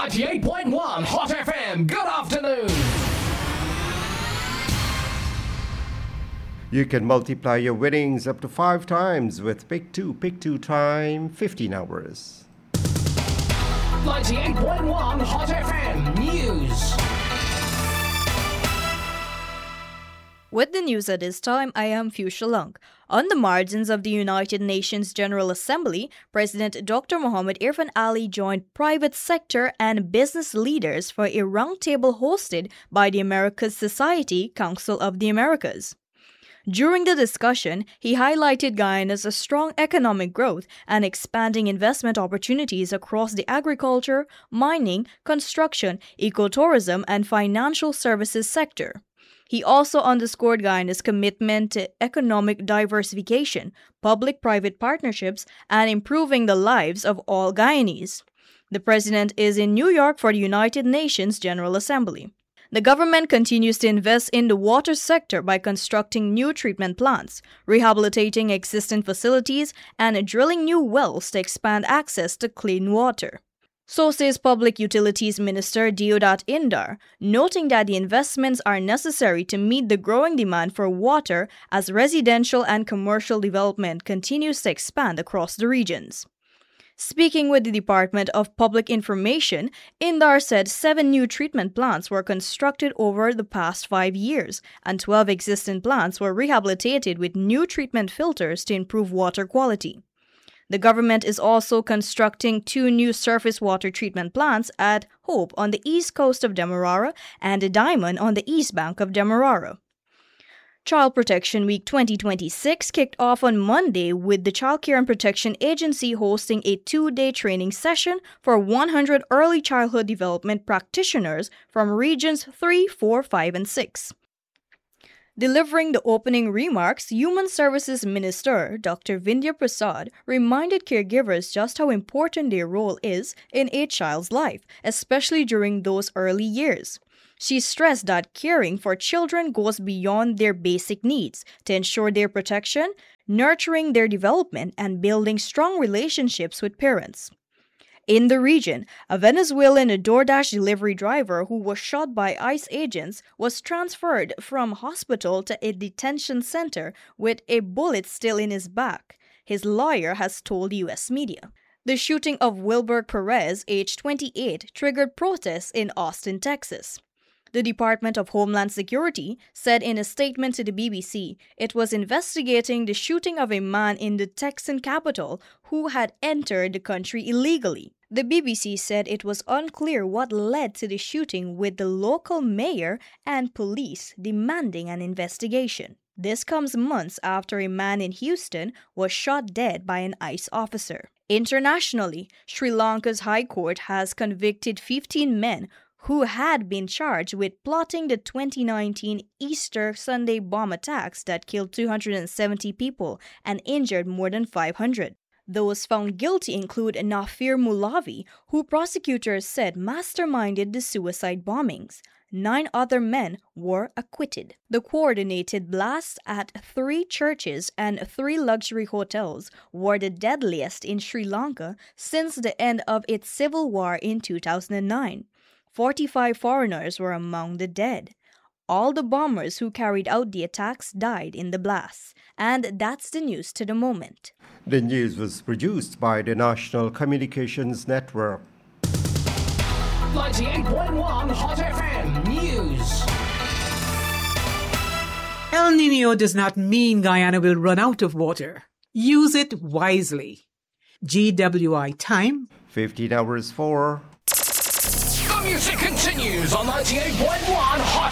98.1 Hot FM, good afternoon. You can multiply your winnings up to 5 times with Pick 2. Pick 2 time, 15 hours. 98.1 Hot FM News. With the news at this time, I am Fuchsia Lung. On the margins of the United Nations General Assembly, President Dr. Mohammed Irfan Ali joined private sector and business leaders for a roundtable hosted by the Americas Society Council of the Americas. During the discussion, he highlighted Guyana's strong economic growth and expanding investment opportunities across the agriculture, mining, construction, ecotourism, and financial services sector. He also underscored Guyana's commitment to economic diversification, public-private partnerships, and improving the lives of all Guyanese. The president is in New York for the United Nations General Assembly. The government continues to invest in the water sector by constructing new treatment plants, rehabilitating existing facilities, and drilling new wells to expand access to clean water. So says Public Utilities Minister Deodat Indar, noting that the investments are necessary to meet the growing demand for water as residential and commercial development continues to expand across the regions. Speaking with the Department of Public Information, Indar said 7 new treatment plants were constructed over the past 5 years, and 12 existing plants were rehabilitated with new treatment filters to improve water quality. The government is also constructing 2 new surface water treatment plants at Hope on the east coast of Demerara and Diamond on the east bank of Demerara. Child Protection Week 2026 kicked off on Monday with the Child Care and Protection Agency hosting a 2-day training session for 100 early childhood development practitioners from regions 3, 4, 5, and 6. Delivering the opening remarks, Human Services Minister Dr. Vindhya Prasad reminded caregivers just how important their role is in a child's life, especially during those early years. She stressed that caring for children goes beyond their basic needs to ensure their protection, nurturing their development, and building strong relationships with parents. In the region, a Venezuelan DoorDash delivery driver who was shot by ICE agents was transferred from hospital to a detention center with a bullet still in his back, his lawyer has told U.S. media. The shooting of Wilbur Perez, age 28, triggered protests in Austin, Texas. The Department of Homeland Security said in a statement to the BBC it was investigating the shooting of a man in the Texan capital who had entered the country illegally. The BBC said it was unclear what led to the shooting, with the local mayor and police demanding an investigation. This comes months after a man in Houston was shot dead by an ICE officer. Internationally, Sri Lanka's High Court has convicted 15 men who had been charged with plotting the 2019 Easter Sunday bomb attacks that killed 270 people and injured more than 500. Those found guilty include Nafir Mulavi, who prosecutors said masterminded the suicide bombings. 9 other men were acquitted. The coordinated blasts at 3 churches and 3 luxury hotels were the deadliest in Sri Lanka since the end of its civil war in 2009. 45 foreigners were among the dead. All the bombers who carried out the attacks died in the blasts. And that's the news to the moment. The news was produced by the National Communications Network. 98.1 Hot FM News. El Niño does not mean Guyana will run out of water. Use it wisely. GWI time, 15 hours for... The music continues on 98.1 Hot